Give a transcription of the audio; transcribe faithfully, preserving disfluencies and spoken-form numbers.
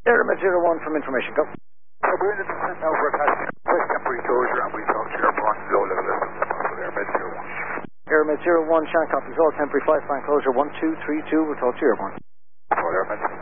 Airmet zero one from information, go. So we're in the descent now for a passenger. West temporary closure and we talk to airborne low level distance possible Airmet zero one. Airmet zero one, Shannon copies all temporary flight plan closure one two three two, we'll talk to you airborne. For Airmet.